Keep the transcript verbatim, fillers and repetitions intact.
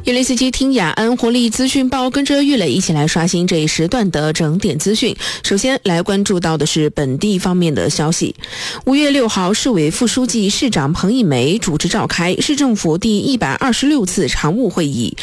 一零四七听雅安活力资讯报，跟着玉磊一起来刷新这一时段的整点资讯。首先来关注到的是本地方面的消息。五月六号，市委副书记、市长彭一梅主持召开市政府第一百二十六次常务会议，